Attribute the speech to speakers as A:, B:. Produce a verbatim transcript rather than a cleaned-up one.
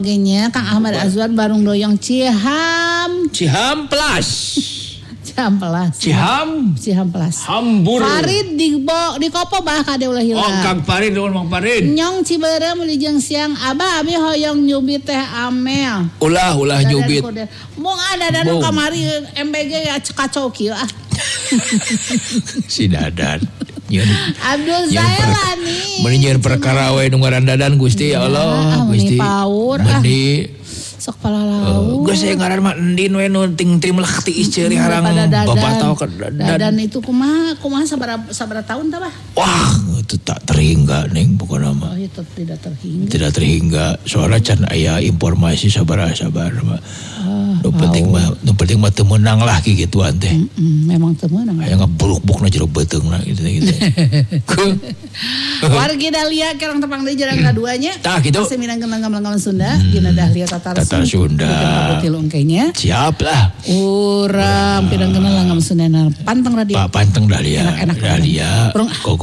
A: Genya Kang Ahmad Azwar Barung Doyong Ciham
B: Ciham Plus
A: Ciham Plus
B: Ciham
A: Ciham Plus
B: Hambur
A: Farid di bo, di kopo bah kade ulah hilang.
B: Oh Kang Farid lawan Mang Farid
A: Nyong Ciberem lijeng siang abah abi hoyong nyubi teh Amel
B: ulah ulah nyubit
A: mau ada dan kamari M B G ya kacau kieu ah
B: si Dadan
A: Abdul Zailani
B: meninjeur perkara we nu ngaran Dadan Gusti ya Allah Gusti meni
A: sok palalau
B: geus saya ngaran mah endin we nu ting trim lekti ceuri harang bapak tahu ke
A: Dadan itu kumaha kumaha sabaraha sabaraha tahun tah bah
B: wah itu tak terhingga ning pokona mah
A: oh itu tidak terhingga
B: tidak terhingga soalnya can aya informasi sabaraha sabar mah nu penting mah nu penting mah teu meunang lah kigituan teh
A: memang teu meunang
B: aya ngaburuk-burukna jero beuteungna gitu gitu
A: wargi Dahlia kerang tepang deui jarang kaduanya
B: tah kitu
A: masih minang genang Sunda dina Dahlia Tatar
B: Tatar Sunda siap lah
A: urang pidang genang langgam Sunda panteng radio
B: Pak panteng Dahlia Dahlia